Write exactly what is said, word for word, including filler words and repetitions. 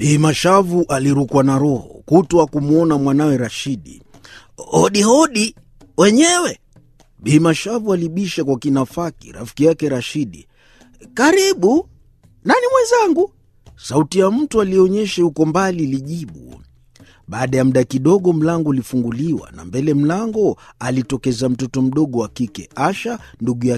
Bi Mashavu alirukwa na roho kutwa kumwona mwanawe Rashidi. Hodi hodi, wenyewe? Bi Mashavu alibisha kwa kinafaki rafiki yake Rashidi. Karibu, nani mwenzangu? Sauti ya mtu alionyesha uko mbali ilijibu. Baada ya muda kidogo mlango ulifunguliwa na mbele mlango alitokeza mtoto mdogo wa kike, Asha, ndugu ya